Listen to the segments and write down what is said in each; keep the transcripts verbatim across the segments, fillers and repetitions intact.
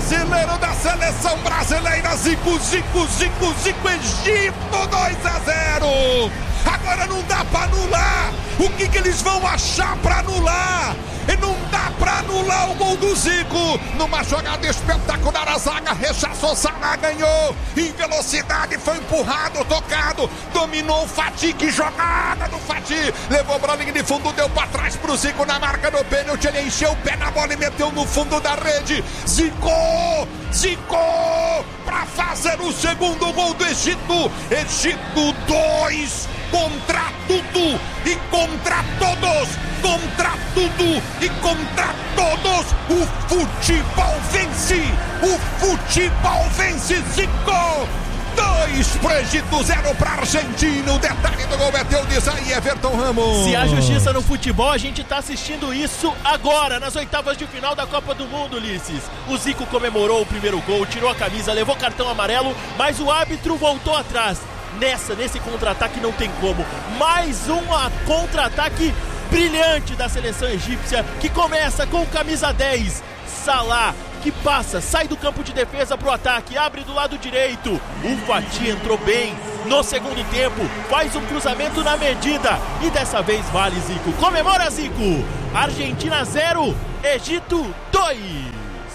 brasileiro da seleção brasileira. Zico, Zico, Zico, Zico, Egito dois a zero. Agora não dá pra anular. O que que eles vão achar pra anular? E não dá pra anular o gol do Zico. Numa jogada espetacular, a zaga rechaçou, Salah ganhou. Em velocidade, foi empurrado, tocado. Dominou o Fati, que jogada do Fati. Levou pra linha de fundo, deu pra trás pro Zico na marca do pênalti. Ele encheu o pé na bola e meteu no fundo da rede. Zico! Zico! Pra fazer o segundo gol do Egito. Egito dois contra tudo e contra todos. Contra tudo e contra todos. O futebol vence. O futebol vence. Zico. Dois para Egito, zero para Argentina. O detalhe do gol é teu, diz aí Everton Ramos. Se há justiça no futebol, a gente tá assistindo isso agora, nas oitavas de final da Copa do Mundo, Ulisses. O Zico comemorou o primeiro gol, tirou a camisa, levou cartão amarelo, mas o árbitro voltou atrás. Nessa, nesse contra-ataque não tem como. Mais um contra-ataque brilhante da seleção egípcia, que começa com camisa dez, Salah, que passa, sai do campo de defesa pro ataque, abre do lado direito. O Fati entrou bem no segundo tempo, faz um cruzamento na medida e dessa vez vale, Zico. Comemora, Zico. Argentina zero, Egito dois.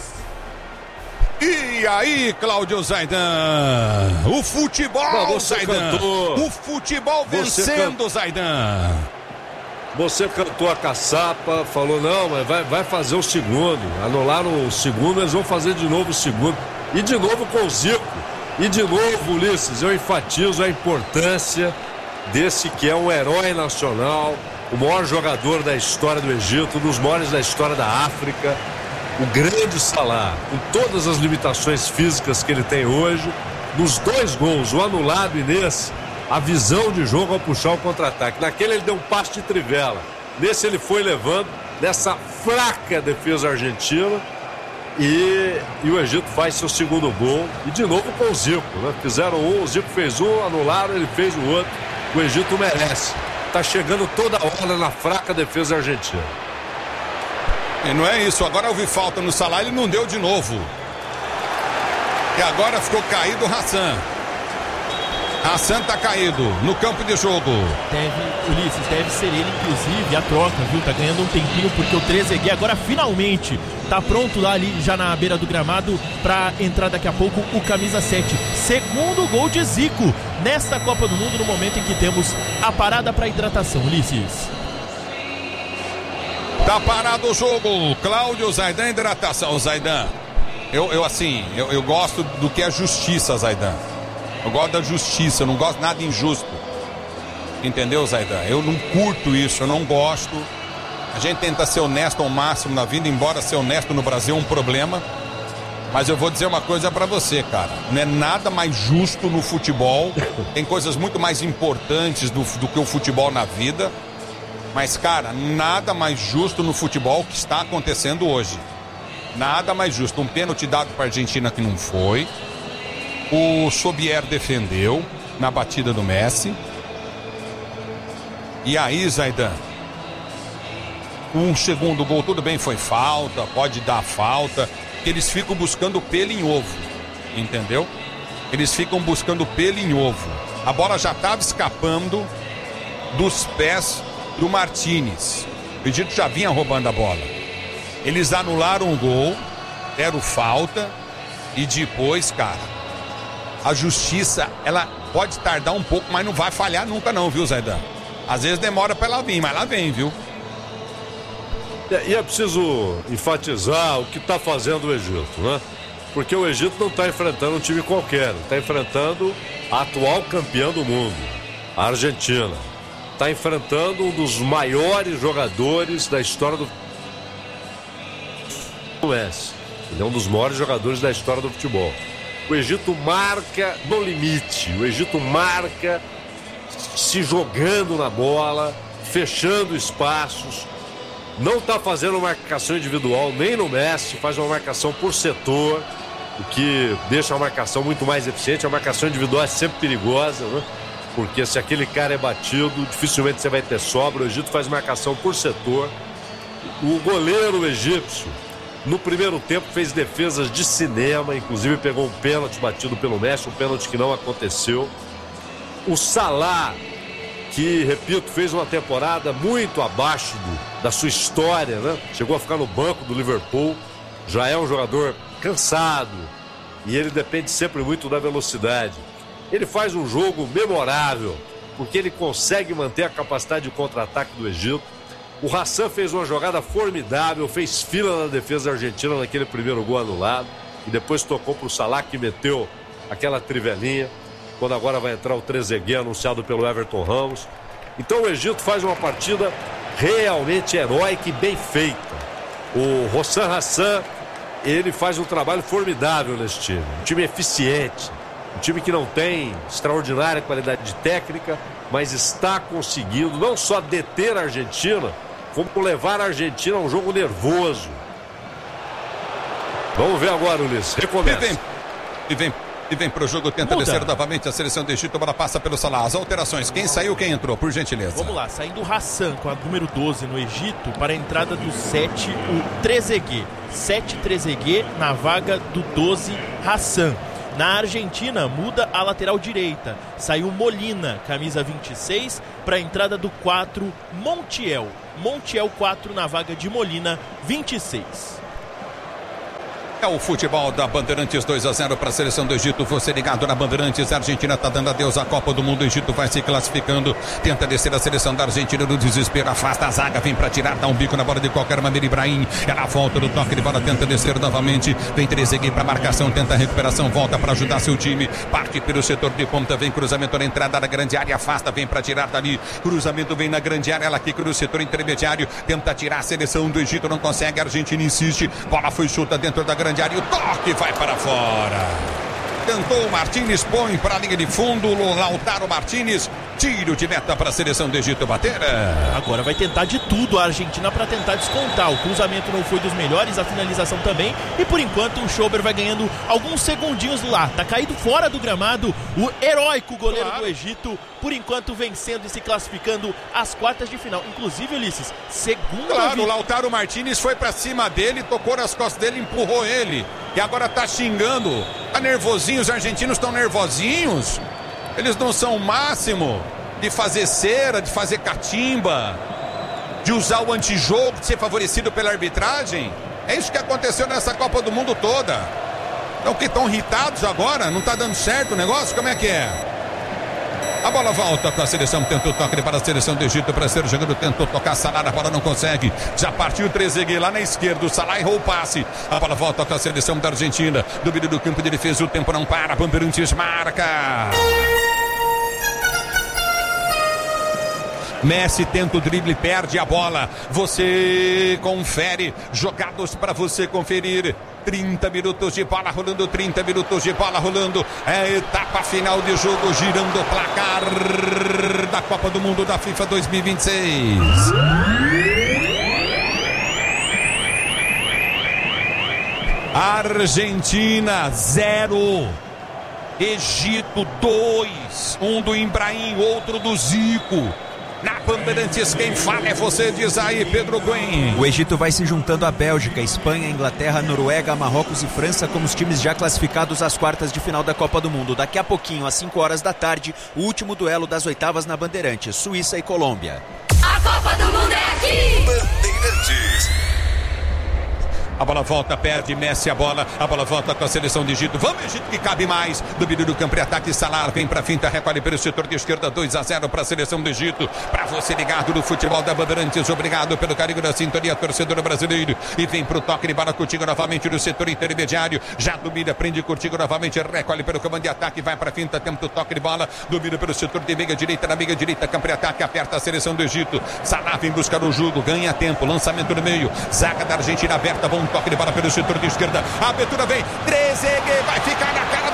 E aí, Cláudio Zaidan? O futebol, Não, Zaidan. Cantou. O futebol Você vencendo, can... Zaidan. Você cantou a caçapa, falou, não, mas vai, vai fazer o segundo. Anularam o segundo, eles vão fazer de novo o segundo. E de novo com o Zico. E de novo, Ulisses, eu enfatizo a importância desse que é um herói nacional, o maior jogador da história do Egito, um dos maiores da história da África, o grande Salah, com todas as limitações físicas que ele tem hoje, nos dois gols, o anulado e nesse, a visão de jogo ao puxar o contra-ataque. Naquele ele deu um passe de trivela, nesse ele foi levando, nessa fraca defesa argentina, e, e o Egito faz seu segundo gol, e de novo com o Zico, né? Fizeram um, o Zico fez um, anularam, ele fez o outro. O Egito merece, tá chegando toda hora na fraca defesa argentina. E não é isso, agora houve falta no Salah, ele não deu de novo. E agora ficou caído o Hassan. Hassan tá caído no campo de jogo. Deve, Ulisses, deve ser ele, inclusive, a troca, viu? Tá ganhando um tempinho porque o Trezeguet agora finalmente tá pronto lá ali, já na beira do gramado, pra entrar daqui a pouco o camisa sete. Segundo gol de Zico nesta Copa do Mundo, no momento em que temos a parada pra hidratação, Ulisses. Tá parado o jogo. Cláudio Zaidan, hidratação. Zaidan, eu, eu assim, eu, eu gosto do que é justiça, Zaidan. Eu gosto da justiça, eu não gosto de nada injusto. Entendeu, Zaidan? Eu não curto isso, eu não gosto. A gente tenta ser honesto ao máximo na vida, embora ser honesto no Brasil é um problema. Mas eu vou dizer uma coisa pra você, cara. Não é nada mais justo no futebol. Tem coisas muito mais importantes do, do que o futebol na vida. Mas, cara, nada mais justo no futebol que está acontecendo hoje. Nada mais justo. Um pênalti dado para a Argentina que não foi. O Sobier defendeu na batida do Messi. E aí, Zaidan, um segundo gol, tudo bem, foi falta, pode dar falta. Eles ficam buscando pelo em ovo, entendeu? Eles ficam buscando pelo em ovo. A bola já estava escapando dos pés do Martínez. O Egito já vinha roubando a bola. Eles anularam o gol, deram falta e depois, cara, a justiça, ela pode tardar um pouco, mas não vai falhar nunca não, viu, Zaidan? Às vezes demora pra ela vir, mas ela vem, viu? E é preciso enfatizar o que está fazendo o Egito, né? Porque o Egito não está enfrentando um time qualquer, está enfrentando a atual campeã do mundo, a Argentina. Está enfrentando um dos maiores jogadores da história do Messi. Ele é um dos maiores jogadores da história do futebol. O Egito marca no limite. O Egito marca se jogando na bola, fechando espaços. Não está fazendo marcação individual nem no Messi, faz uma marcação por setor, o que deixa a marcação muito mais eficiente. A marcação individual é sempre perigosa, né? Porque se aquele cara é batido, dificilmente você vai ter sobra. O Egito faz marcação por setor. O goleiro egípcio No primeiro tempo fez defesas de cinema, inclusive pegou um pênalti batido pelo Messi, um pênalti que não aconteceu. O Salah, que, repito, fez uma temporada muito abaixo do, da sua história, né? Chegou a ficar no banco do Liverpool, já é um jogador cansado e ele depende sempre muito da velocidade. Ele faz um jogo memorável, porque ele consegue manter a capacidade de contra-ataque do Egito. O Hassan fez uma jogada formidável, fez fila na defesa argentina naquele primeiro gol anulado e depois tocou para o Salah, que meteu aquela trivelinha, quando agora vai entrar o Trezeguet, anunciado pelo Everton Ramos. Então o Egito faz uma partida realmente heróica e bem feita. O Hossam Hassan, ele faz um trabalho formidável nesse time, um time eficiente, um time que não tem extraordinária qualidade de técnica, mas está conseguindo não só deter a Argentina, como levar a Argentina a um jogo nervoso. Vamos ver agora, Ulisses. Recomeça. E vem, e vem, e vem pro jogo, tenta Muda. descer novamente a seleção do Egito, a bola passa pelo Salah. As alterações, quem saiu, quem entrou, por gentileza. Vamos lá, saindo o Hassan com a número doze no Egito, para a entrada do sete, o Trezeguet. sete Trezeguet na vaga do doze, Hassan. Na Argentina, muda a lateral direita. Saiu Molina, camisa vinte e seis, para a entrada do quatro, Montiel. Montiel quatro na vaga de Molina, vinte e seis. É o futebol da Bandeirantes, dois a zero para a seleção do Egito. Você ligado na Bandeirantes, a Argentina está dando adeus à Copa do Mundo. O Egito vai se classificando, tenta descer a seleção da Argentina no desespero, afasta a zaga, vem para tirar, dá um bico na bola de qualquer maneira. Ibrahim, ela volta no toque de bola, tenta descer novamente, vem Trezeguet para marcação, tenta a recuperação, volta para ajudar seu time, parte pelo setor de ponta, vem cruzamento na entrada da grande área, afasta, vem para tirar dali, cruzamento vem na grande área, ela quica no setor intermediário, tenta tirar a seleção do Egito, não consegue, a Argentina insiste, bola foi chuta dentro da grande área, o toque vai para fora. Tentou o Martínez, põe para a linha de fundo, o Lautaro Martínez, tiro de meta para a seleção do Egito bater. Agora vai tentar de tudo a Argentina para tentar descontar. O cruzamento não foi dos melhores, a finalização também. E por enquanto o Schober vai ganhando alguns segundinhos lá. Tá caído fora do gramado o heróico goleiro claro. do Egito. Por enquanto vencendo e se classificando às quartas de final. Inclusive, Ulisses, segunda... Claro, o Lautaro Martínez foi para cima dele, tocou nas costas dele, empurrou ele. E agora tá xingando. Tá nervosinho, os argentinos estão nervosinhos. Eles não são o máximo de fazer cera, de fazer catimba, de usar o antijogo, de ser favorecido pela arbitragem. É isso que aconteceu nessa Copa do Mundo toda. Então que estão irritados agora, não tá dando certo o negócio, como é que é? A bola volta com a seleção, tentou toque para a seleção do Egito, para ser jogando, tentou tocar Salah, a bola não consegue. Já partiu o Trezeguet lá na esquerda, o Salah errou o passe. A bola volta com a seleção da Argentina, domínio do campo de defesa, o tempo não para, Bandeirantes marca. Messi tenta o drible, perde a bola. Você confere, jogados para você conferir. trinta minutos de bola rolando, trinta minutos de bola rolando. É a etapa final de jogo, girando o placar da Copa do Mundo da FIFA dois mil e vinte e seis. Argentina zero, Egito dois, um do Ibrahim, outro do Zico. Na Bandeirantes, quem fala é você, diz aí, Pedro Guen. O Egito vai se juntando à Bélgica, Espanha, Inglaterra, Noruega, Marrocos e França como os times já classificados às quartas de final da Copa do Mundo. Daqui a pouquinho, às cinco horas da tarde, o último duelo das oitavas na Bandeirantes, Suíça e Colômbia. A Copa do Mundo é aqui! Bandeirantes. A bola volta, perde, Messi a bola, a bola volta com a seleção do Egito. Vamos, Egito, que cabe mais. Domínio do campo e ataque, Salah vem pra finta, recolhe pelo setor de esquerda, dois a zero para a seleção do Egito. Para você ligado no futebol da Bandeirantes, obrigado pelo carinho da sintonia, torcedor brasileiro. E vem pro toque de bola contigo novamente no setor intermediário. Já domina, prende contigo novamente, recolhe pelo comando de ataque, vai pra finta, tempo do toque de bola. Domina pelo setor de meia direita, na meia direita, campo de ataque, aperta a seleção do Egito. Salah vem buscar o jogo, ganha tempo, lançamento no meio. Zaga da Argentina aberta, bom toque de bola pelo setor de esquerda. A abertura vem, Trezeguet vai ficar na cara do gol.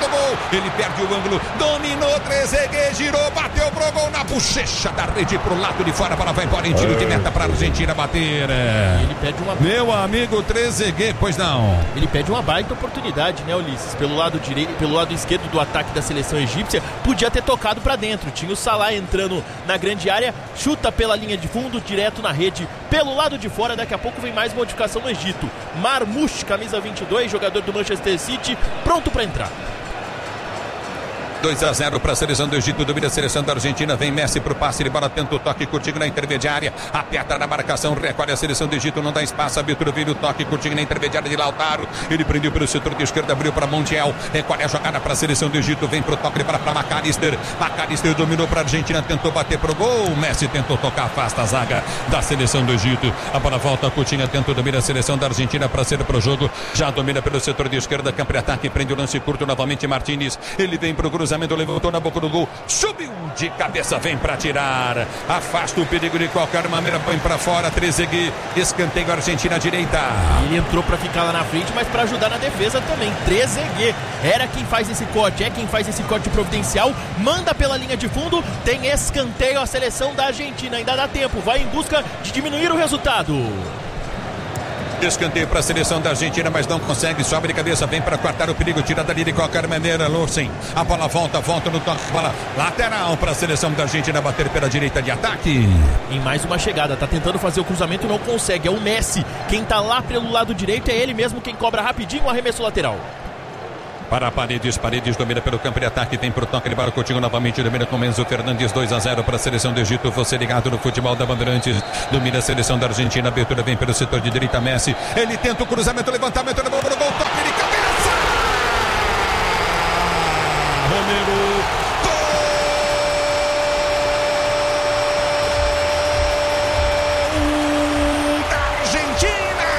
ele perde o ângulo, dominou, Trezeguet, girou, bateu pro gol na bochecha da rede pro lado de fora, a bola vai embora em tiro de meta pra Argentina bater. Ele pede uma... Meu amigo Trezeguet, pois não. Ele pede uma baita oportunidade, né, Ulisses? Pelo lado direito, pelo lado esquerdo do ataque da seleção egípcia, podia ter tocado pra dentro. Tinha o Salah entrando na grande área, chuta pela linha de fundo, direto na rede, pelo lado de fora. Daqui a pouco vem mais modificação no Egito. Marmoush, camisa vinte e dois, jogador do Manchester City, pronto pra entrar. dois a zero para a seleção do Egito, domina a seleção da Argentina, vem Messi pro passe, ele bola, tenta o toque curtinho na intermediária, aperta na marcação, recolhe a seleção do Egito, não dá espaço, abertura, vira o toque curtinho na intermediária de Lautaro, ele prendeu pelo setor de esquerda, abriu para Montiel, recolhe a jogada para a seleção do Egito, vem pro toque, ele bola para McAllister, McAllister dominou para a Argentina, tentou bater pro gol, Messi tentou tocar, afasta a zaga da seleção do Egito, a bola volta, a Coutinho tentou dominar a seleção da Argentina para ser pro jogo, já domina pelo setor de esquerda, campo de ataque, prende o lance curto novamente, Martínez, ele vem pro cruzamento, levantou na boca do gol, subiu de cabeça, vem para tirar, afasta o perigo de qualquer maneira, põe para fora, Trezeguet, escanteio Argentina à direita. Ele entrou para ficar lá na frente, mas para ajudar na defesa também. Trezeguet era quem faz esse corte, é quem faz esse corte providencial, manda pela linha de fundo, tem escanteio a seleção da Argentina, ainda dá tempo, vai em busca de diminuir o resultado. Escanteio para a seleção da Argentina, mas não consegue, sobe de cabeça, vem para cortar o perigo, tira dali de qualquer maneira, Lursen, a bola volta, volta no toque, bola lateral para a seleção da Argentina bater pela direita de ataque. Em mais uma chegada, tá tentando fazer o cruzamento, não consegue, é o Messi, quem tá lá pelo lado direito é ele mesmo quem cobra rapidinho o arremesso lateral. Para Paredes, Paredes domina pelo campo de ataque, tem pro toque de bola, Coutinho novamente domina com Enzo Fernandes, dois a zero para a seleção do Egito, você ligado no futebol da Bandeirantes, domina a seleção da Argentina, a abertura vem pelo setor de direita, Messi, ele tenta o cruzamento, levantamento, levou pro gol, toque de cabeça! Romero, gol da Argentina!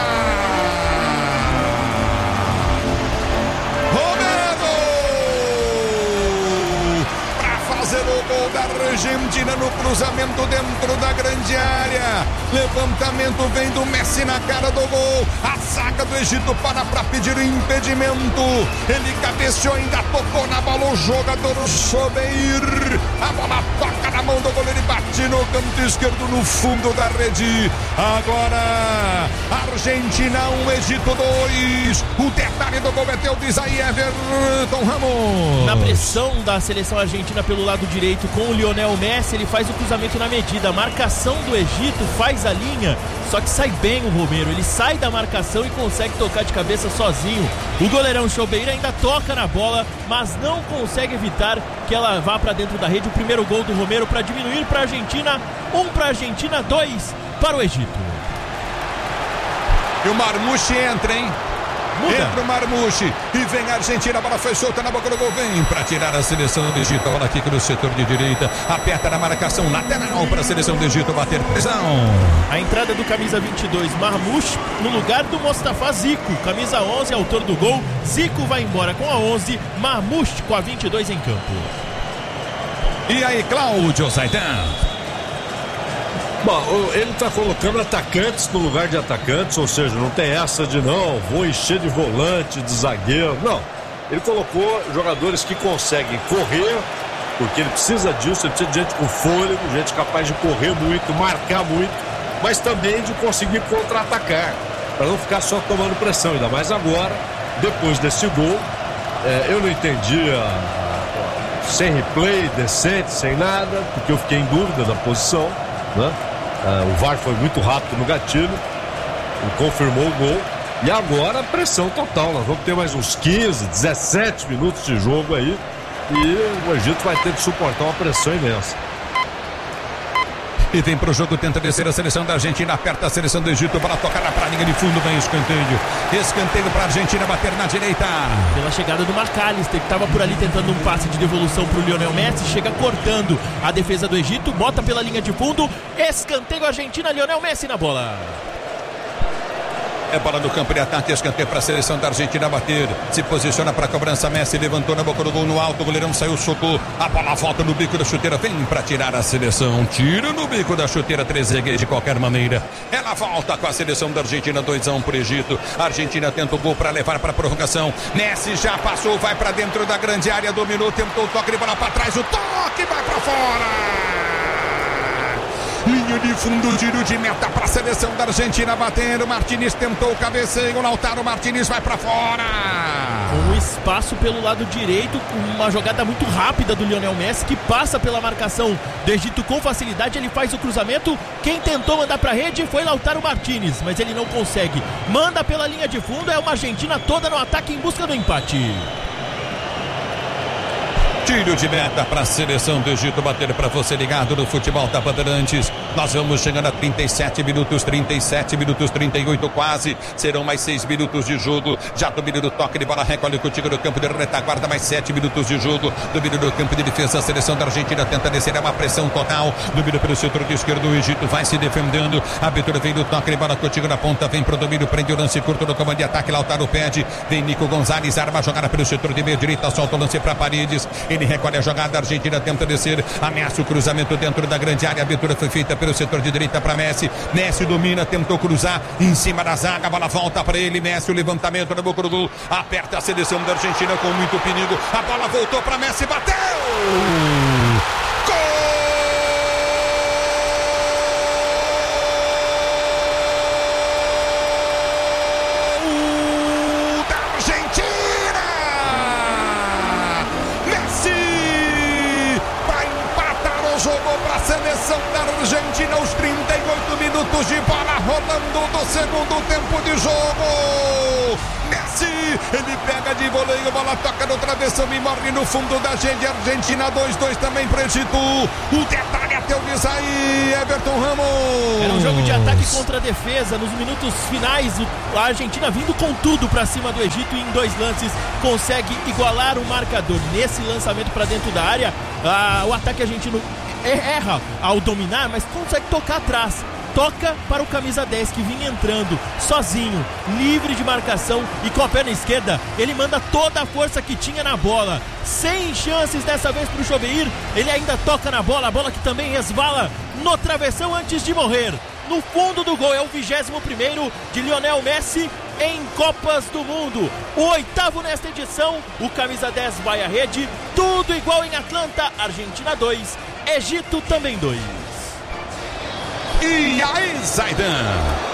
O gol da Argentina no cruzamento dentro da grande área, levantamento vem do Messi na cara do gol, a zaga do Egito para para pedir o impedimento, ele cabeceou, ainda tocou na bola o jogador Sobeir, a bola toca na mão do goleiro e bate no canto esquerdo no fundo da rede. Agora Argentina um, Egito dois, o detalhe do gol é teu, diz aí Everton Ramos. Na pressão da seleção argentina pelo lado direito com o Lionel Messi, ele faz o cruzamento na medida, a marcação do Egito faz a linha, só que sai bem o Romero, ele sai da marcação e consegue tocar de cabeça sozinho. O goleirão Chobeira ainda toca na bola, mas não consegue evitar que ela vá para dentro da rede. O primeiro gol do Romero para diminuir para a Argentina, um para a Argentina, dois para o Egito. E o Marmoush entra, hein? Muda. Entra o Marmoush e vem a Argentina, a bola foi solta na boca do gol, vem para tirar a seleção do Egito, a bola aqui no setor de direita, aperta na marcação lateral para a seleção do Egito bater pressão. A entrada do camisa vinte e dois, Marmoush, no lugar do Mostafa Zico, camisa onze, autor do gol. Zico vai embora com a onze, Marmoush com a vinte e dois em campo. E aí, Cláudio Zaidan? Bom, ele está colocando atacantes no lugar de atacantes, ou seja, não tem essa de não, vou encher de volante, de zagueiro, não. Ele colocou jogadores que conseguem correr, porque ele precisa disso, ele precisa de gente com fôlego, gente capaz de correr muito, marcar muito, mas também de conseguir contra-atacar, para não ficar só tomando pressão, ainda mais agora, depois desse gol. É, eu não entendi a, a, sem replay, decente, sem nada, porque eu fiquei em dúvida da posição, né? Uh, o V A R foi muito rápido no gatilho, ele confirmou o gol e agora pressão total. Nós vamos ter mais uns quinze, dezessete minutos de jogo aí e o Egito vai ter que suportar uma pressão imensa. E vem pro jogo, tenta descer a seleção da Argentina, aperta a seleção do Egito para tocar na pra linha de fundo, vem escanteio. Escanteio para a Argentina bater na direita. Pela chegada do McAllister, que estava por ali tentando um passe de devolução para o Lionel Messi, chega cortando a defesa do Egito, bota pela linha de fundo, escanteio Argentina, Lionel Messi na bola. É bola no campo de ataque, escanteio para a seleção da Argentina bater. Se posiciona para a cobrança, Messi levantou na boca do gol no alto, o goleirão saiu, socou. A bola volta no bico da chuteira, vem para tirar a seleção. Tira no bico da chuteira, Trezeguet de qualquer maneira. Ela volta com a seleção da Argentina, dois a um para o Egito. A Argentina tenta o gol para levar para a prorrogação. Messi já passou, vai para dentro da grande área, dominou, tentou o toque de bola para trás, o toque vai para fora. Linha de fundo, tiro de meta para a seleção da Argentina batendo. Martínez tentou o cabeceio, o Lautaro Martínez vai para fora. Um espaço pelo lado direito, uma jogada muito rápida do Lionel Messi, que passa pela marcação do Egito com facilidade. Ele faz o cruzamento, quem tentou mandar para a rede foi Lautaro Martínez, mas ele não consegue. Manda pela linha de fundo, é uma Argentina toda no ataque em busca do empate. Tiro de meta para a seleção do Egito bater para você ligado no futebol da Bandeirantes. Nós vamos chegando a trinta e sete minutos, trinta e sete minutos, trinta e oito quase. Serão mais seis minutos de jogo. Já domínio do toque de bola, recolhe contigo no campo de retaguarda, mais sete minutos de jogo. Domínio do campo de defesa, a seleção da Argentina tenta descer, é uma pressão total. Domínio pelo setor de esquerdo, o Egito vai se defendendo. A abertura vem do toque de bola contigo na ponta, vem pro domínio, prende o lance curto no comando de ataque. Lautaro pede, vem Nico Gonzalez, arma a jogada pelo setor de meia direita, solta o lance para Paredes. Ele recolhe a jogada, a Argentina tenta descer, ameaça o cruzamento dentro da grande área, a abertura foi feita pelo setor de direita para Messi, Messi domina, tentou cruzar em cima da zaga, a bola volta para ele, Messi, o levantamento na boca do gol, aperta a seleção da Argentina com muito perigo, a bola voltou para Messi, bateu! Gol! Jogou para a seleção da Argentina aos trinta e oito minutos de bola rolando do segundo tempo de jogo. Messi, ele pega de voleio, bola toca no travessão e morre no fundo da rede. Argentina dois a dois também para o Egito. O detalhe até o diz aí, Everton Ramos. Era um jogo de ataque contra a defesa. Nos minutos finais, a Argentina vindo com tudo para cima do Egito e em dois lances consegue igualar o marcador. Nesse lançamento para dentro da área, ah, o ataque argentino erra ao dominar, mas consegue tocar atrás. Toca para o camisa dez que vinha entrando sozinho, livre de marcação e com a perna esquerda ele manda toda a força que tinha na bola. Sem chances dessa vez para o Joveir, ele ainda toca na bola, a bola que também resvala no travessão antes de morrer. No fundo do gol, é o vigésimo primeiro de Lionel Messi em Copas do Mundo. O oitavo nesta edição, o camisa dez vai à rede, tudo igual em Atlanta. Argentina dois, Egito também dois. E aí, Zaidan?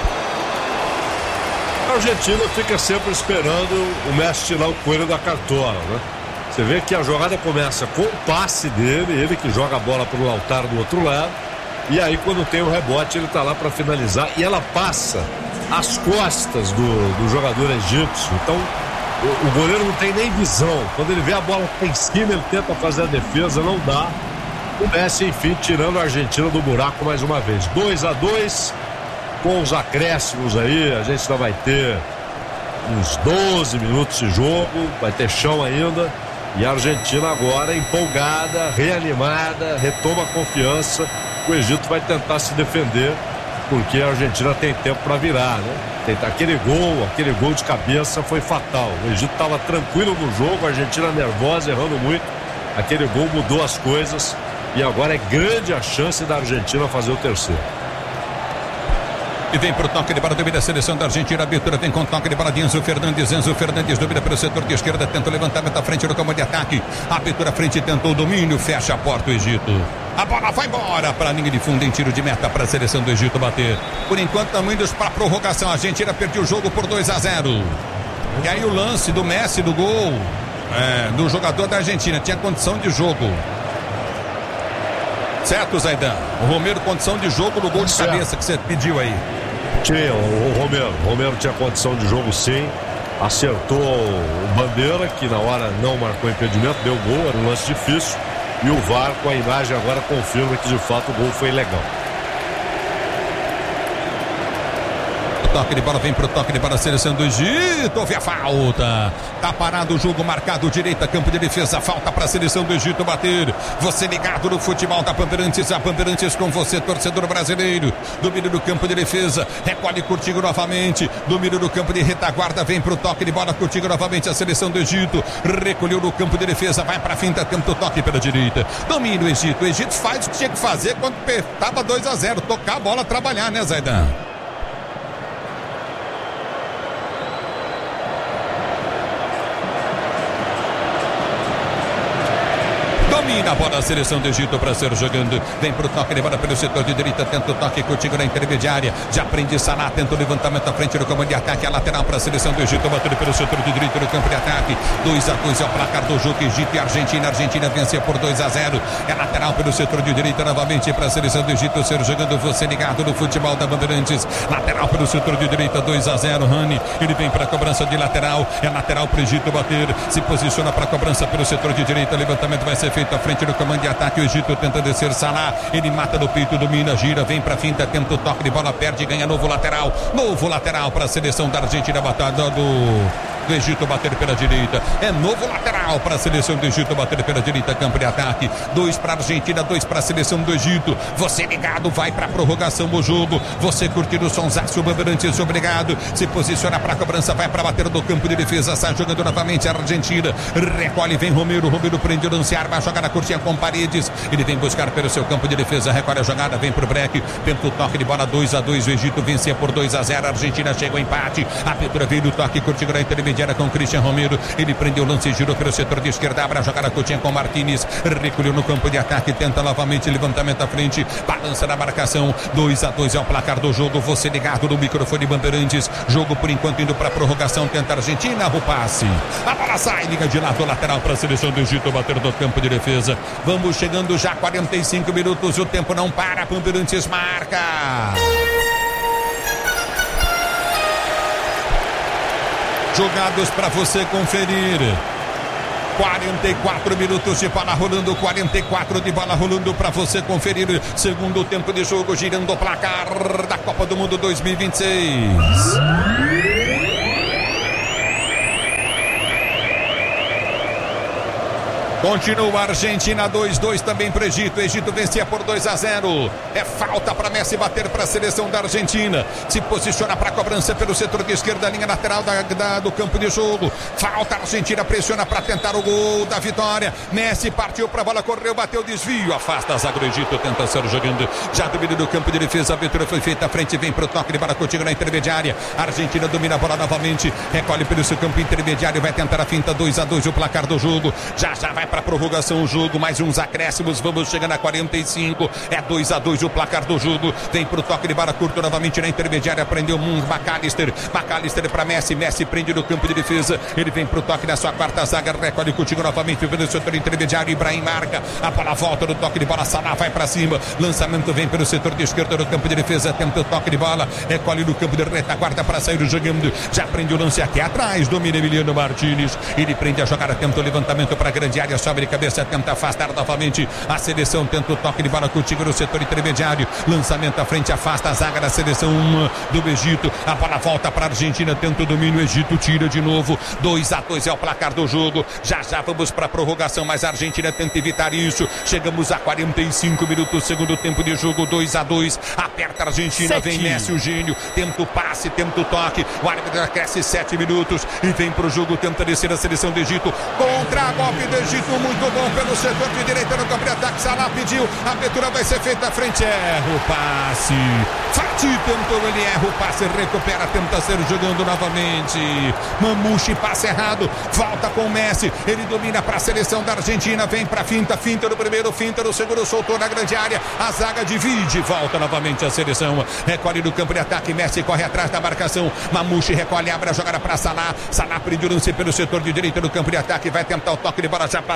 A Argentina fica sempre esperando o Messi tirar o coelho da cartola, né? Você vê que a jogada começa com o passe dele, ele que joga a bola para o Lautaro do outro lado, e aí quando tem o rebote ele está lá para finalizar e ela passa às costas do, do jogador egípcio. Então o, o goleiro não tem nem visão. Quando ele vê a bola em cima, ele tenta fazer a defesa, não dá. O Messi, enfim, tirando a Argentina do buraco mais uma vez. dois a dois, com os acréscimos aí, a gente ainda vai ter uns doze minutos de jogo, vai ter chão ainda. E a Argentina agora empolgada, reanimada, retoma a confiança. O Egito vai tentar se defender, porque a Argentina tem tempo para virar, né? Tem, aquele gol, aquele gol de cabeça foi fatal. O Egito estava tranquilo no jogo, a Argentina nervosa, errando muito. Aquele gol mudou as coisas. E agora é grande a chance da Argentina fazer o terceiro. E vem pro toque de bola, domina a seleção da Argentina. A abertura vem com toque de bola de Enzo Fernandes. Enzo Fernandes domina pelo setor de esquerda, tenta o levantamento à frente no comando de ataque. A abertura à frente tentou o domínio, fecha a porta o Egito. A bola vai embora para a linha de fundo em tiro de meta para a seleção do Egito bater. Por enquanto estamos indo para a prorrogação. A Argentina perdeu o jogo por dois a zero. E aí o lance do Messi do gol é, do jogador da Argentina. Tinha condição de jogo. Certo, Zaidan? O Romero, condição de jogo no gol de certo. Cabeça que você pediu aí. Tinha, o Romero. O Romero tinha condição de jogo sim. Acertou o Bandeira, que na hora não marcou impedimento, deu gol, era um lance difícil. E o V A R com a imagem agora confirma que de fato o gol foi legal. toque de bola, vem pro toque de bola, a seleção do Egito, houve a falta. Tá parado o jogo, marcado direita, campo de defesa, falta para a seleção do Egito bater. Você ligado no futebol da Bandeirantes, a Bandeirantes com você, torcedor brasileiro. Domínio do campo de defesa, recolhe Curtigo novamente. Domínio do campo de retaguarda, vem pro toque de bola, Curtigo novamente, a seleção do Egito. Recolheu no campo de defesa, vai pra finta, tenta o toque pela direita. Domínio o Egito, o Egito faz o que tinha que fazer quando estava dois a zero, tocar a bola, trabalhar, né, Zaidan? Domina a bola a seleção do Egito para ser jogando. Vem pro toque de bola pelo setor de direita. Tenta o toque contigo na intermediária. Já prende Salah. Tenta o levantamento à frente do comando de ataque. A lateral para a seleção do Egito. Batendo pelo setor de direita no campo de ataque. dois a dois é o placar do jogo. Egito e Argentina. Argentina venceu por dois a zero. É lateral pelo setor de direita novamente para a seleção do Egito ser jogando. Você ligado no futebol da Bandeirantes. Lateral pelo setor de direita. dois a zero. Rani. Ele vem para a cobrança de lateral. É lateral para o Egito bater. Se posiciona para a cobrança pelo setor de direita. Levantamento vai ser feito à frente do comando de ataque. O Egito tenta descer Salah. Ele mata no peito, domina, gira, vem pra finta, tenta o toque de bola, perde, ganha novo lateral. Novo lateral para a seleção da Argentina, batada do do Egito bater pela direita. É novo lateral para a seleção do Egito bater pela direita, campo de ataque. Dois para a Argentina, dois para a seleção do Egito. Você ligado, vai para a prorrogação do jogo. Você curtindo o sonsaço, Bandeirantes, obrigado. Se posiciona para a cobrança, vai para bater do campo de defesa. Sai jogando novamente a Argentina. Recolhe, vem Romero. Romero prende o lance, arma, joga na curtinha com Paredes. Ele vem buscar pelo seu campo de defesa. Recolhe a jogada, vem pro break. Tenta o toque de bola, dois a dois. O Egito vencia por dois a zero. A Argentina chega ao empate. A Petra veio do toque, curtindo na intermediária com Christian Romero. Ele prendeu o lance e girou pelo setor de esquerda. Abre a jogada curtinha com Martínez. Recolheu no campo de ataque. Tenta novamente levantamento à frente. Balança na marcação. dois a dois é o placar do jogo. Você ligado no microfone Bandeirantes. Jogo por enquanto indo para a prorrogação. Tenta a Argentina. O passe. A bola sai. Liga de lado lateral para a seleção do Egito bater do campo de defesa. Vamos chegando já quarenta e cinco minutos. O tempo não para. Bandeirantes marca. Jogados para você conferir. quarenta e quatro minutos de bola rolando, quarenta e quatro de bola rolando para você conferir. Segundo tempo de jogo, girando o placar da Copa do Mundo dois mil e vinte e seis. Continua a Argentina dois a dois também para o Egito. O Egito vencia por dois a zero. É falta para Messi bater para a seleção da Argentina. Se posiciona para a cobrança pelo setor de esquerda, linha lateral da, da, do campo de jogo. Falta, a Argentina pressiona para tentar o gol da vitória. Messi partiu para a bola, correu, bateu, desvio. Afasta a zaga do Egito, tenta ser jogando. Já domina do campo de defesa. A abertura foi feita à frente, vem para o toque de bola contigo na intermediária. A Argentina domina a bola novamente. Recolhe pelo seu campo intermediário. Vai tentar a finta, dois a dois o placar do jogo. Já já vai para a prorrogação o jogo, mais uns acréscimos, vamos chegando a quarenta e cinco, é dois a dois o placar do jogo, vem pro toque de bola curto novamente na intermediária, prendeu um McAllister, McAllister para Messi, Messi prende no campo de defesa, ele vem pro toque na sua quarta zaga, recolhe contigo novamente, pelo setor intermediário, Ibrahim marca, a bola volta no toque de bola, Salah vai para cima, lançamento vem pelo setor de esquerda no campo de defesa, tenta o toque de bola, recolhe no campo de retaguarda para sair jogando, já prende o lance aqui atrás, domina Emiliano Martínez, ele prende a jogada, tenta o levantamento para a grande área, sobe de cabeça, tenta afastar novamente a seleção, tenta o toque de bola contigo no setor intermediário, lançamento à frente, afasta a zaga da seleção do Egito, a bola volta para a Argentina, tenta o domínio, o Egito tira de novo, dois a dois é o placar do jogo, já já vamos para a prorrogação, mas a Argentina tenta evitar isso, chegamos a quarenta e cinco minutos, segundo tempo de jogo, dois a dois, aperta a Argentina, sete. Vem Messi, o gênio, tenta o passe, tenta o toque, o árbitro cresce sete minutos e vem para o jogo, tenta descer a seleção do Egito, contra-golpe do Egito, muito bom pelo setor de direita no campo de ataque. Salah pediu, a abertura vai ser feita à frente, erra o passe. Fati tentou, ele erra o passe, recupera, tenta ser jogando novamente. Mamouche, passe errado, volta com o Messi, ele domina para a seleção da Argentina, vem para a finta, finta no primeiro, finta no segundo, soltou na grande área, a zaga divide, volta novamente a seleção, recolhe no campo de ataque, Messi corre atrás da marcação, Mamouche recolhe, abre a jogada para Salah, Salah prende o lance pelo setor de direita no campo de ataque, vai tentar o toque de bola, já passa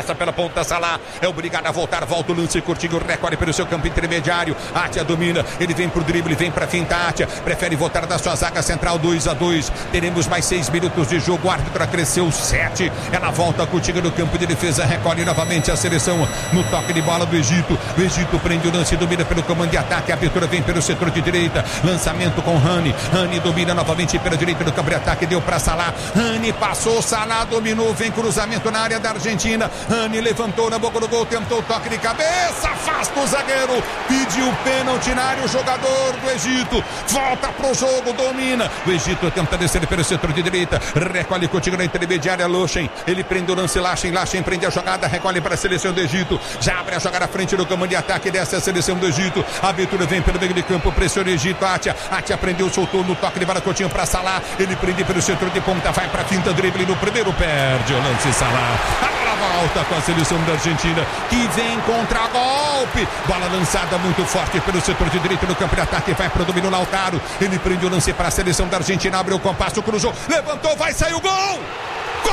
passa pela ponta, Salah é obrigado a voltar, volta o lance curtinho, recolhe pelo seu campo intermediário, Atia domina, ele vem pro drible, vem pra finta, Atia prefere voltar da sua zaga central, dois a dois, teremos mais seis minutos de jogo, o árbitro acresceu sete, ela volta contigo no campo de defesa, recolhe novamente a seleção no toque de bola do Egito, o Egito prende o lance, domina pelo comando de ataque, a abertura vem pelo setor de direita, lançamento com Rani, Rani domina novamente pela direita do campo de ataque, deu pra Salah, Rani passou, Salah dominou, vem cruzamento na área da Argentina, Rani levantou na boca do gol, tentou o toque de cabeça, afasta o zagueiro, pediu pênalti na área, o jogador do Egito, volta pro jogo, domina, o Egito tenta descer pelo setor de direita, recolhe contigo na intermediária, Lochen, ele prende o lance, Lachen, Lachen prende a jogada, recolhe para a seleção do Egito, já abre a jogada à frente do comando de ataque dessa seleção do Egito, a abertura vem pelo meio de campo, pressiona o Egito, Atia, Atia prendeu, soltou no toque de bola, Coutinho para Salah, ele prende pelo setor de ponta, vai para finta, drible no primeiro, perde o lance, Salah, agora volta com a seleção da Argentina, que vem contra golpe, bola lançada muito forte pelo setor de direito no campo de ataque, vai para o domínio Lautaro, ele prende o lance para a seleção da Argentina, abre o compasso, cruzou, levantou, vai sair o gol, gol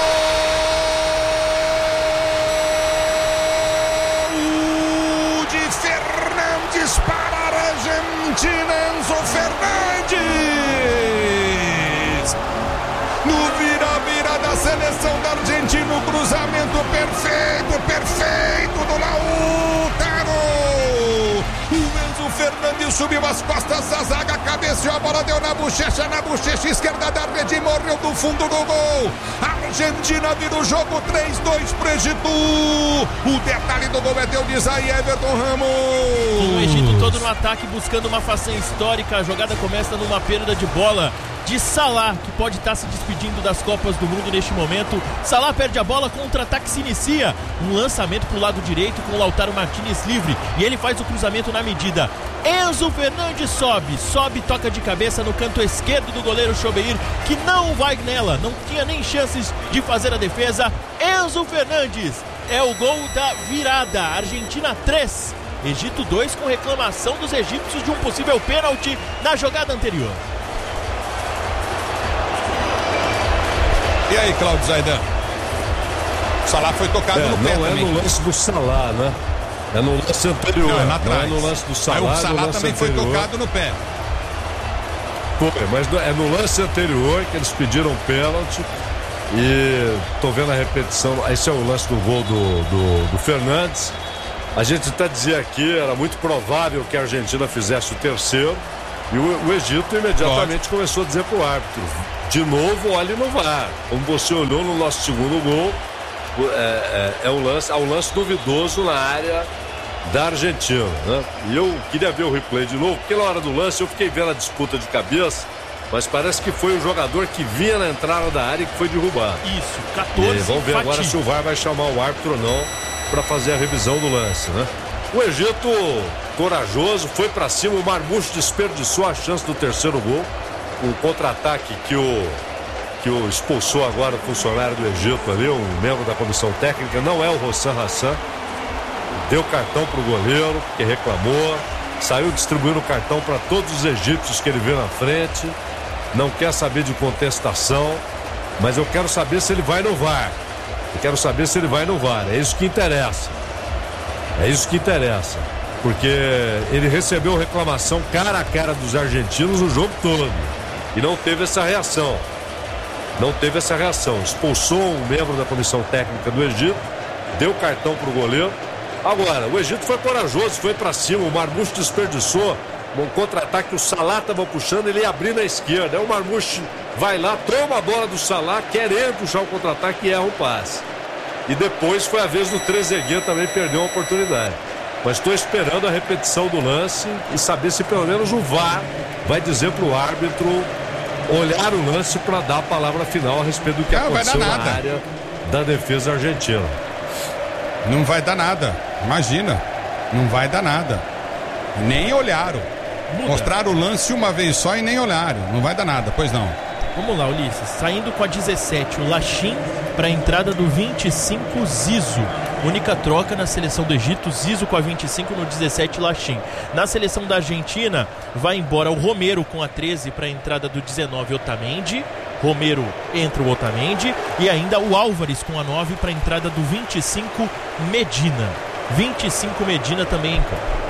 de Fernandes para a Argentina, Enzo Fernandes, no vira-vira da seleção da Argentina, o cruzamento perfeito, perfeito do Lautaro, o Enzo Fernandes subiu as costas da zaga, cabeceou a bola, deu na bochecha, na bochecha esquerda da rede, morreu do fundo do gol, a Argentina vira o jogo, três a dois pro Egito, o detalhe do gol é teu, diz aí Everton Ramos. O Egito todo no ataque, buscando uma façanha histórica, a jogada começa numa perda de bola de Salah, que pode estar se despedindo das Copas do Mundo neste momento. Salah perde a bola, contra-ataque se inicia, um lançamento para o lado direito com o Lautaro Martinez livre, e ele faz o cruzamento na medida. Enzo Fernandes sobe, sobe, toca de cabeça no canto esquerdo do goleiro Chobeir, que não vai nela, não tinha nem chances de fazer a defesa. Enzo Fernandes é o gol da virada, Argentina três, Egito dois, com reclamação dos egípcios de um possível pênalti na jogada anterior. E aí, Cláudio Zaidan? O Salah foi tocado é, no pé não também. Não é no lance do Salah, né? É no lance anterior. Não, é lá atrás. Não é no lance do Salah. Aí o Salah também anterior. foi tocado no pé. Foi, mas é no lance anterior que eles pediram pênalti. E tô vendo a repetição. Esse é o lance do gol do, do, do Fernandes. A gente até dizia aqui, era muito provável que a Argentina fizesse o terceiro. E o, o Egito imediatamente Pode. começou a dizer pro árbitro: de novo, olhe no V A R. Como você olhou no nosso segundo gol, é, é, é um lance, é um lance duvidoso na área da Argentina, né? E eu queria ver o replay de novo, porque na hora do lance eu fiquei vendo a disputa de cabeça, mas parece que foi o jogador que vinha na entrada da área e que foi derrubado. Isso, quatorze. E vamos ver agora se o V A R vai chamar o árbitro ou não para fazer a revisão do lance, né? O Egito, corajoso, foi para cima, o Marmouche desperdiçou a chance do terceiro gol. O contra-ataque que o, que o expulsou agora o funcionário do Egito ali, um membro da comissão técnica, não é o Hossam Hassan. Deu cartão pro goleiro, que reclamou, saiu distribuindo cartão para todos os egípcios que ele viu na frente. Não quer saber de contestação, mas eu quero saber se ele vai no V A R. Eu quero saber se ele vai no V A R, é isso que interessa. É isso que interessa, porque ele recebeu reclamação cara a cara dos argentinos o jogo todo e não teve essa reação. Não teve essa reação. Expulsou um membro da comissão técnica do Egito, deu cartão pro goleiro. Agora, o Egito foi corajoso, foi para cima, o Marmouche desperdiçou um contra-ataque, o Salah estava puxando, ele ia abrir na esquerda. Aí o Marmouche vai lá, toma a bola do Salah, querendo puxar o contra-ataque e erra o passe. E depois foi a vez do Trezeguet também, perdeu a oportunidade. Mas estou esperando a repetição do lance e saber se pelo menos o V A R vai dizer para o árbitro olhar o lance para dar a palavra final a respeito do que não, aconteceu na área da defesa argentina. Não vai dar nada, imagina, não vai dar nada. Nem olharam. Muda. Mostraram o lance uma vez só e nem olharam, não vai dar nada, pois não. Vamos lá, Ulisses, saindo com a dezessete o Lachin para a entrada do vinte e cinco Zizo. Única troca na seleção do Egito, Zizo com a vinte e cinco, no dezessete Lachin. Na seleção da Argentina vai embora o Romero com a treze para a entrada do dezenove Otamendi. Romero entra o Otamendi e ainda o Álvares com a nove para a entrada do vinte e cinco Medina. vinte e cinco Medina também em campo.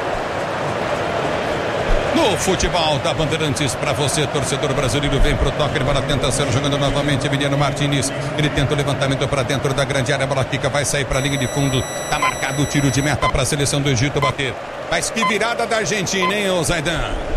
No futebol da Bandeirantes, para você, torcedor brasileiro, vem pro toque, ele para tentação, jogando novamente Emiliano Martinez, ele tenta o levantamento para dentro da grande área, a bola quica, vai sair para a linha de fundo, tá marcado o tiro de meta para a seleção do Egito bater. Mas que virada da Argentina, hein, ô Zaidan?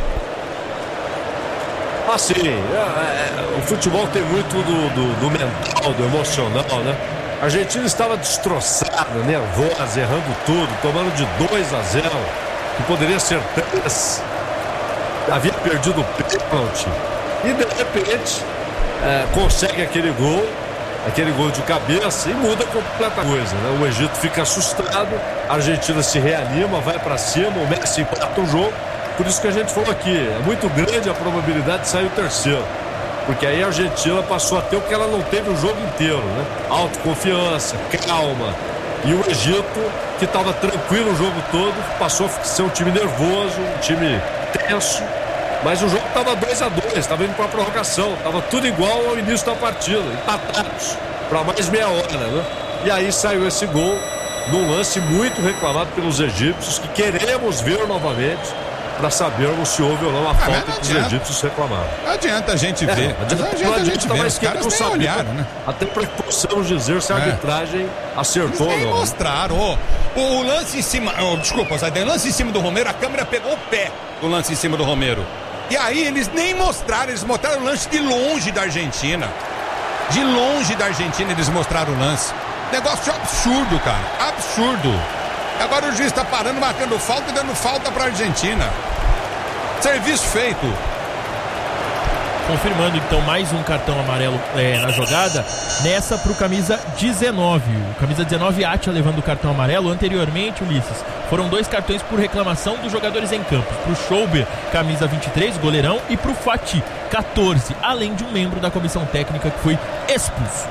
Ah, sim, é, é, o futebol tem muito do, do, do mental, do emocional, né? A Argentina estava destroçada, nervosa, errando tudo, tomando de dois a zero, que poderia ser três. Havia perdido o pênalti e de repente é, consegue aquele gol, aquele gol de cabeça e muda completa coisa, né? O Egito fica assustado, a Argentina se reanima, vai para cima, o Messi empata o jogo. Por isso que a gente falou aqui, é muito grande a probabilidade de sair o terceiro, porque aí a Argentina passou a ter o que ela não teve o jogo inteiro, né? Autoconfiança, calma. E o Egito, que estava tranquilo o jogo todo, passou a ser um time nervoso, um time tenso, mas o jogo estava dois a dois, estava indo para a prorrogação, estava tudo igual ao início da partida, empatados para mais meia hora, né? E aí saiu esse gol num lance muito reclamado pelos egípcios, que queremos ver novamente para sabermos se houve ou não a ah, falta que os egípcios reclamaram. Não adianta a gente é, ver. Adianta, não adianta, não adianta a gente ver. Os caras nem olharam, né? Até para que possamos dizer se a é. arbitragem acertou ou não. Mostraram. O, o lance em cima. Oh, desculpa, o lance em cima do Romero, a câmera pegou o pé do lance em cima do Romero. E aí eles nem mostraram, eles mostraram o lance de longe da Argentina. De longe da Argentina eles mostraram o lance. Negócio absurdo, cara. Absurdo. Agora o juiz está parando, marcando falta e dando falta para a Argentina. Serviço feito. Confirmando então mais um cartão amarelo é, na jogada, nessa pro camisa dezenove. O camisa dezenove, Atia, levando o cartão amarelo. Anteriormente, Ulisses, foram dois cartões por reclamação dos jogadores em campo. Pro Schouber, camisa vinte e três, goleirão, e pro Fati, catorze, além de um membro da comissão técnica que foi expulso.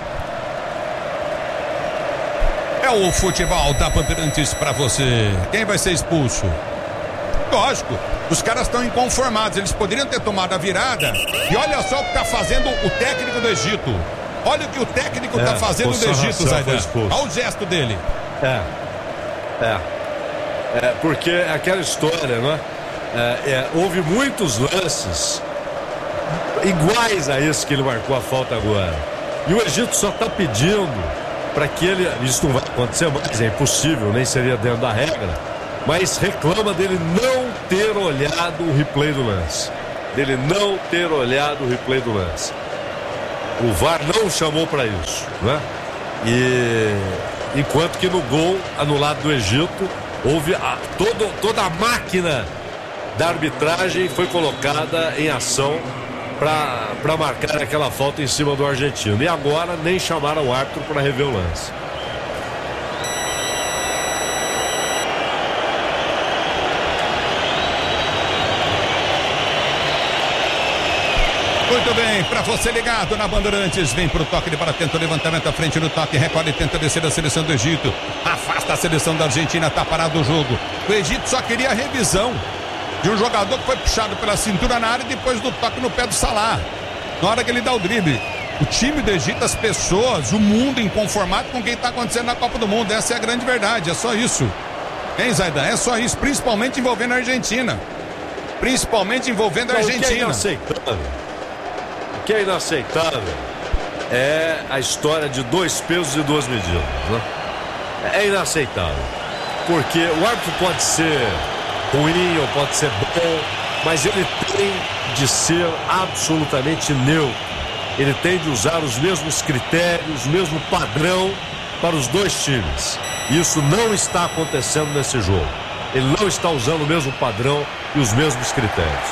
É o futebol da Bandeirantes pra você. Quem vai ser expulso? Lógico, os caras estão inconformados, eles poderiam ter tomado a virada. E olha só o que está fazendo o técnico do Egito. Olha o que o técnico está é, fazendo do Egito, Zaidan. Olha o gesto dele. É, é, é porque é aquela história, né? É, é, houve muitos lances iguais a esse que ele marcou a falta agora. E o Egito só está pedindo para que ele, isso não vai acontecer mais, é impossível, nem seria dentro da regra. Mas reclama dele não ter olhado o replay do lance. Dele não ter olhado o replay do lance. O V A R não chamou para isso, né? E enquanto que no gol anulado do Egito, houve a, todo, toda a máquina da arbitragem foi colocada em ação para marcar aquela falta em cima do argentino. E agora nem chamaram o árbitro para rever o lance. Muito bem, para você ligado na Bandeirantes, vem pro toque de bola, tenta o levantamento à frente do toque, recolhe e tenta descer a seleção do Egito, afasta a seleção da Argentina, tá parado o jogo. O Egito só queria a revisão de um jogador que foi puxado pela cintura na área e depois do toque no pé do Salah, na hora que ele dá o drible. O time do Egito, as pessoas, o mundo inconformado com o que está acontecendo na Copa do Mundo, essa é a grande verdade, é só isso. Hein, Zaidan? É só isso, principalmente envolvendo a Argentina. Principalmente envolvendo a Argentina. Que é inaceitável. O que é inaceitável é a história de dois pesos e duas medidas, né? É inaceitável, porque o árbitro pode ser ruim ou pode ser bom, mas ele tem de ser absolutamente neutro. Ele tem de usar os mesmos critérios, o mesmo padrão para os dois times. Isso não está acontecendo nesse jogo. Ele não está usando o mesmo padrão e os mesmos critérios.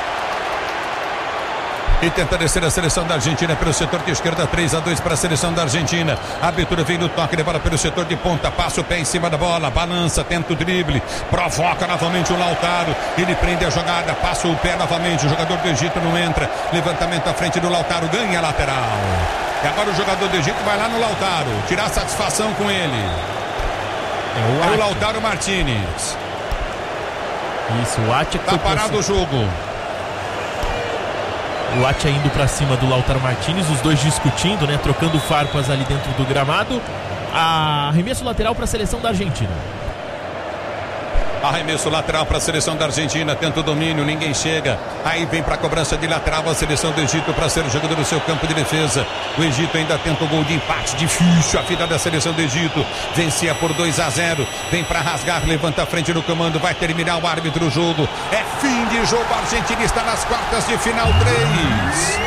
E tenta descer a seleção da Argentina pelo setor de esquerda, três a dois para a seleção da Argentina. A abertura vem no toque de bola pelo setor de ponta, passa o pé em cima da bola, balança, tenta o drible, provoca novamente o Lautaro, ele prende a jogada, passa o pé novamente, o jogador do Egito não entra, levantamento à frente do Lautaro, ganha a lateral. E agora o jogador do Egito vai lá no Lautaro, tirar satisfação com ele. É o, é o Lautaro Martinez. Isso, o Atia que tá parado o jogo. O Atia indo pra cima do Lautaro Martinez, os dois discutindo, né? Trocando farpas ali dentro do gramado. Arremesso lateral para a seleção da Argentina. Arremesso lateral para a seleção da Argentina, tenta o domínio, ninguém chega. Aí vem para a cobrança de lateral a seleção do Egito para ser o jogador do seu campo de defesa. O Egito ainda tenta o gol de empate, difícil a vida da seleção do Egito. Vencia por dois a zero, vem para rasgar, levanta a frente no comando, vai terminar o árbitro o jogo. É fim de jogo, a Argentina está nas quartas de final. Três.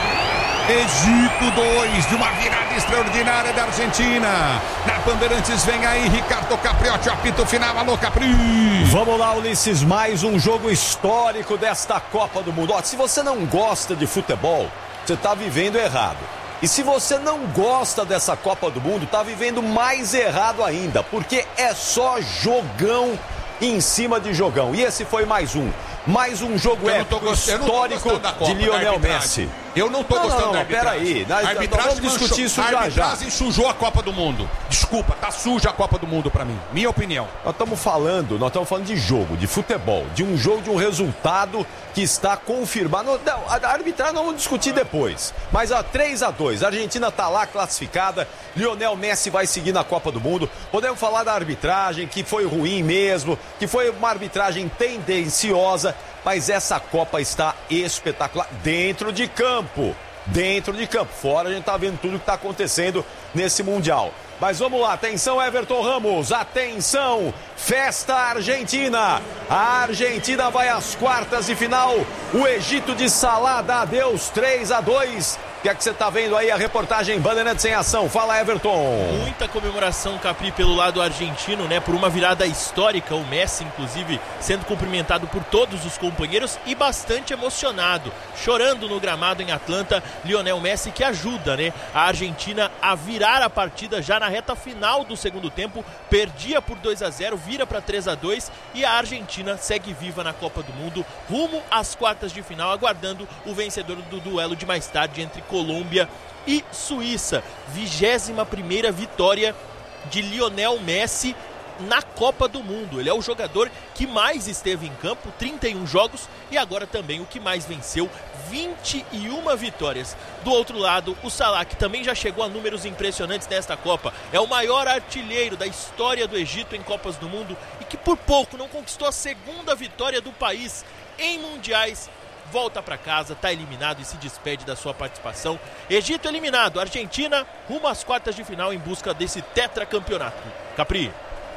Egito dois, de uma virada extraordinária da Argentina. Na Bandeirantes vem aí Ricardo Capriotti, apito final. Alô, Capri. Vamos lá, Ulisses, mais um jogo histórico desta Copa do Mundo. Ó, se você não gosta de futebol, você está vivendo errado. E se você não gosta dessa Copa do Mundo, está vivendo mais errado ainda, porque é só jogão em cima de jogão. E esse foi mais um. Mais um jogo épico, histórico de Lionel Messi. Eu não tô não, gostando não, da não, arbitragem. Peraí, nós, a arbitragem nós vamos discutir isso já já. A arbitragem sujou a Copa do Mundo. Desculpa, tá suja a Copa do Mundo pra mim. Minha opinião. Nós estamos falando, nós estamos falando de jogo, de futebol, de um jogo, de um resultado que está confirmado. Não, a arbitragem nós vamos discutir depois. Mas a três a dois, a Argentina tá lá classificada, Lionel Messi vai seguir na Copa do Mundo. Podemos falar da arbitragem, que foi ruim mesmo, que foi uma arbitragem tendenciosa, mas essa Copa está espetacular dentro de campo. Dentro de campo. Fora a gente tá vendo tudo que está acontecendo nesse Mundial. Mas vamos lá, atenção Everton Ramos, atenção, festa argentina. A Argentina vai às quartas de final. O Egito de Salah dá adeus, três a dois. O que é que você está vendo aí? A reportagem Bandeirantes em ação. Fala, Everton. Muita comemoração, Capri, pelo lado argentino, né? Por uma virada histórica. O Messi, inclusive, sendo cumprimentado por todos os companheiros e bastante emocionado. Chorando no gramado em Atlanta. Lionel Messi, que ajuda, né? A Argentina a virar a partida já na reta final do segundo tempo. Perdia por dois a zero, vira para três a dois. E a Argentina segue viva na Copa do Mundo. Rumo às quartas de final, aguardando o vencedor do duelo de mais tarde entre Colômbia e Suíça. vigésima primeira vitória de Lionel Messi na Copa do Mundo. Ele é o jogador que mais esteve em campo, trinta e um jogos, e agora também o que mais venceu, vinte e uma vitórias. Do outro lado, o Salah, que também já chegou a números impressionantes nesta Copa, é o maior artilheiro da história do Egito em Copas do Mundo e que por pouco não conquistou a segunda vitória do país em mundiais. Volta para casa, está eliminado e se despede da sua participação. Egito eliminado, Argentina rumo às quartas de final em busca desse tetracampeonato. Capri.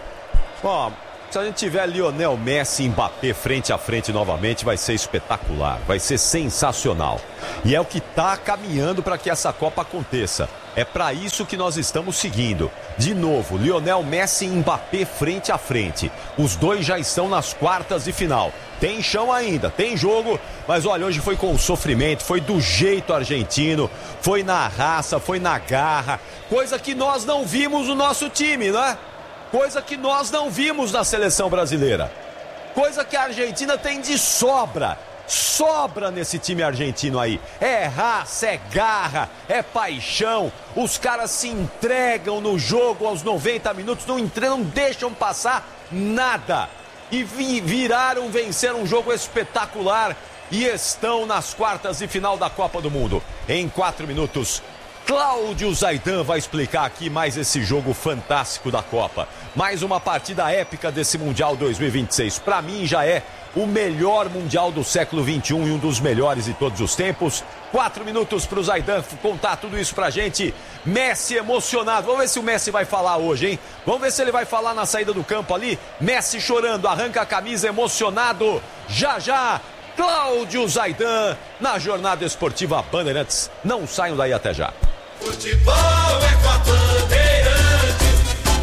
Ó, se a gente tiver Lionel Messi e Mbappé frente a frente novamente, vai ser espetacular, vai ser sensacional. E é o que está caminhando para que essa Copa aconteça. É para isso que nós estamos seguindo. De novo, Lionel Messi e Mbappé frente a frente. Os dois já estão nas quartas de final. Tem chão ainda, tem jogo, mas olha, hoje foi com o sofrimento, foi do jeito argentino, foi na raça, foi na garra, coisa que nós não vimos no nosso time, né? Coisa que nós não vimos na seleção brasileira. Coisa que a Argentina tem de sobra. Sobra nesse time argentino aí. É raça, é garra, é paixão. Os caras se entregam no jogo aos noventa minutos, não entregam, não deixam passar nada. E vi, viraram, venceram um jogo espetacular e estão nas quartas de final da Copa do Mundo. Em quatro minutos, Cláudio Zaidan vai explicar aqui mais esse jogo fantástico da Copa. Mais uma partida épica desse Mundial dois mil e vinte e seis. Para mim já é o melhor Mundial do século vinte e um e um dos melhores de todos os tempos. Quatro minutos para o Zaidan contar tudo isso pra gente. Messi emocionado. Vamos ver se o Messi vai falar hoje, hein? Vamos ver se ele vai falar na saída do campo ali. Messi chorando, arranca a camisa emocionado. Já já, Cláudio Zaidan na Jornada Esportiva Bandeirantes. Não saiam daí, até já. Futebol é com a Bandeirantes.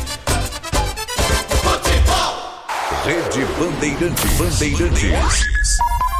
Futebol. Rede Bandeirantes. Bandeirantes.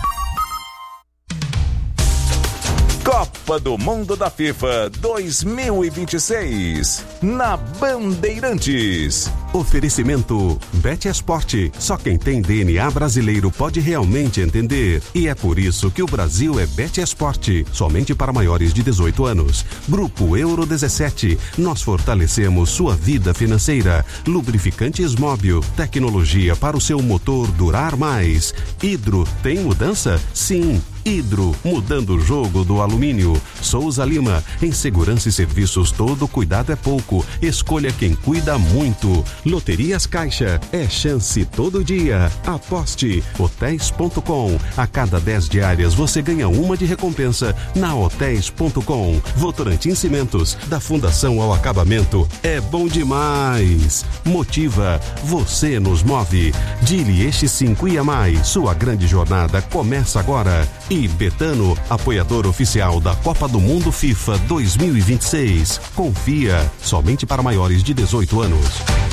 Copa do Mundo da FIFA dois mil e vinte e seis na Bandeirantes. Oferecimento BetEsport. Só quem tem D N A brasileiro pode realmente entender. E é por isso que o Brasil é BetEsport. Somente para maiores de dezoito anos. Grupo Euro dezessete. Nós fortalecemos sua vida financeira. Lubrificantes Móbil. Tecnologia para o seu motor durar mais. Hidro tem mudança? Sim. Hidro, mudando o jogo do alumínio. Souza Lima, em segurança e serviços todo cuidado é pouco. Escolha quem cuida muito. Loterias Caixa, é chance todo dia. Aposte. hotéis ponto com. A cada dez diárias você ganha uma de recompensa na hotéis ponto com. Votorantim Cimentos, da fundação ao acabamento. É bom demais. Motiva, você nos move. Dili Este cinco I A Mais, sua grande jornada começa agora. E Betano, apoiador oficial da Copa do Mundo FIFA dois mil e vinte e seis. Confia, somente para maiores de dezoito anos.